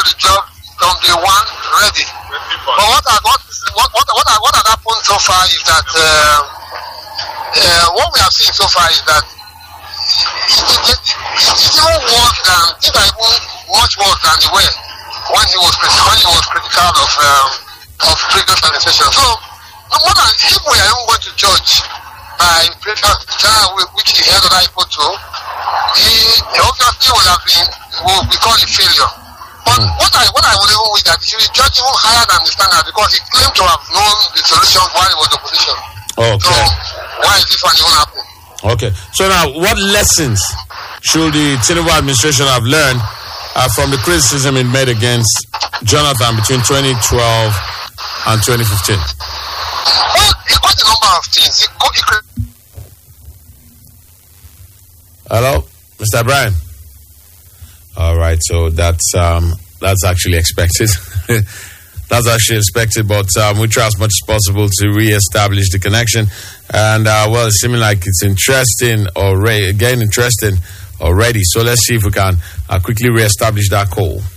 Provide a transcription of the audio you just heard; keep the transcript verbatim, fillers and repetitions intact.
the job from day one, ready. But what had, what, what, what, what, had, what had happened so far is that uh, uh, what we have seen so far is that it, it, it, it's even worse than, things are even much worse than they were when he was, when he was critical of, um, of previous administration. So, no more than if we are even going to judge by previous trial which he held other people to, he, he obviously would have been, will be called a failure. But mm. what I what I would even wish that he should be judged even higher than the standard, because he claimed to have known the solution while he was opposition. Okay. So why is this one even happening? Okay. So now, what lessons should the Tinubu administration have learned uh, from the criticism it made against Jonathan between twenty twelve and twenty fifteen? Well, he got a number of things. He got, he could... Hello, Mister Brian. All right, so that's um, that's actually expected. That's actually expected, but um, we try as much as possible to re-establish the connection. And uh, well, it's seeming like it's interesting already, again interesting already. So let's see if we can uh, quickly re-establish that call.